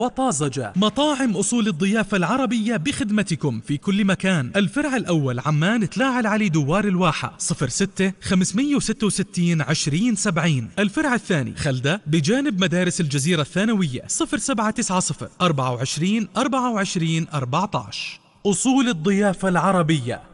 وطازجة. مطاعم أصول الضيافة العربية بخدمتكم في كل مكان. الفرع الأول عمان تلاعة العلي دوار الواحة 06 566 2070. الفرع الثاني خلدة بجانب مدارس الجزيرة الثانوية 0790 24 24 14. أصول الضيافة العربية.